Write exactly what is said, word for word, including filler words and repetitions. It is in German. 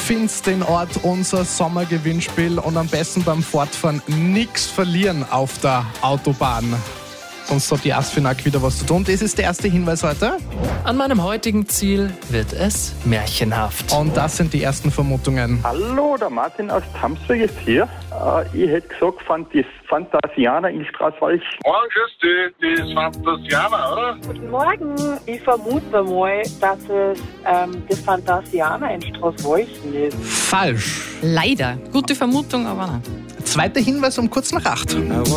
findest den Ort unser Sommergewinnspiel und am besten beim Fortfahren nichts verlieren auf der Autobahn. Sonst hat die Asfinag wieder was zu tun. Das ist der erste Hinweis heute. An meinem heutigen Ziel wird es märchenhaft. Und das sind die ersten Vermutungen. Hallo, der Martin aus Tamsweg ist hier. Äh, ich hätte gesagt, Fantas- Fantasianer in Straßwalch. Morgen, grüß dich, das ist Fantasianer, oder? Guten Morgen. Ich vermute mal, dass es ähm, das Fantasianer in Straßwalchen ist. Falsch. Leider. Gute Vermutung, aber nein. Zweiter Hinweis um kurz nach acht.